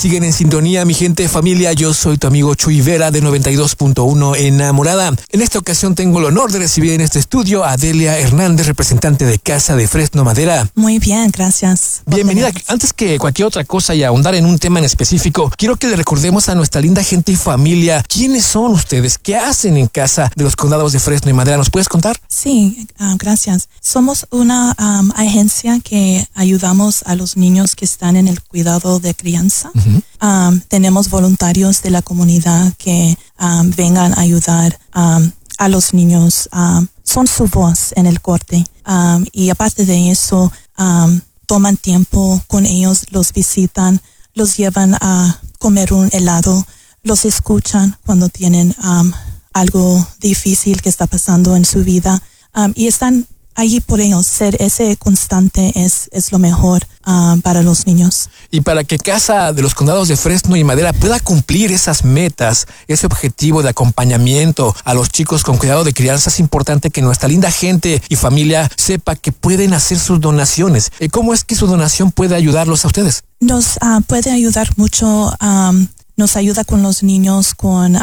siguen en sintonía, mi gente, familia. Yo soy tu amigo Chuy Vera de 92.1 Enamorada. En esta ocasión tengo el honor de recibir en este estudio a Delia Hernández, representante de Casa de Fresno Madera. Muy bien, gracias. Bienvenida. Antes que cualquier otra cosa y ahondar en un tema en específico, quiero que le recordemos a nuestra linda gente y familia quiénes son ustedes, qué hacen en Casa de los Condados de Fresno y Madera. ¿Nos puedes contar? Sí, gracias. Somos una agencia que ayudamos a los niños que están en el cuidado de crianza. Tenemos voluntarios de la comunidad que vengan a ayudar a los niños. Son su voz en el corte. Y aparte de eso, toman tiempo con ellos, los visitan, los llevan a comer un helado, los escuchan cuando tienen algo difícil que está pasando en su vida, y están allí por ellos. Ser ese constante es lo mejor para los niños. Y para que Casa de los Condados de Fresno y Madera pueda cumplir esas metas, ese objetivo de acompañamiento a los chicos con cuidado de crianza, es importante que nuestra linda gente y familia sepa que pueden hacer sus donaciones. ¿Cómo es que su donación puede ayudarlos a ustedes? Nos puede ayudar mucho. Nos ayuda con los niños con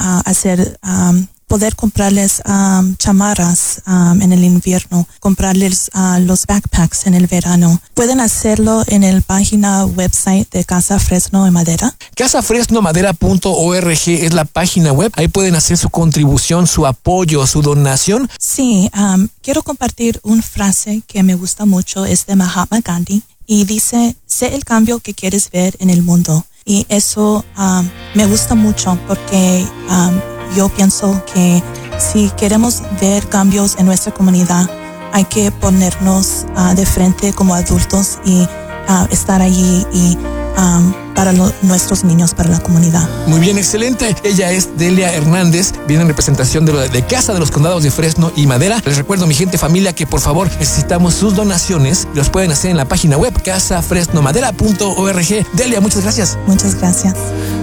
poder comprarles chamarras en el invierno, comprarles los backpacks en el verano. Pueden hacerlo en el página website de Casa Fresno y Madera. Casafresnomadera.org es la página web. Ahí pueden hacer su contribución, su apoyo, su donación. Sí, quiero compartir una frase que me gusta mucho, es de Mahatma Gandhi, y dice: sé el cambio que quieres ver en el mundo. Y eso me gusta mucho porque yo pienso que si queremos ver cambios en nuestra comunidad, hay que ponernos de frente como adultos y estar allí y para nuestros niños, para la comunidad. Muy bien, excelente. Ella es Delia Hernández, viene en representación de Casa de los Condados de Fresno y Madera. Les recuerdo, mi gente, familia, que por favor necesitamos sus donaciones. Los pueden hacer en la página web casafresnomadera.org. Delia, muchas gracias. Muchas gracias.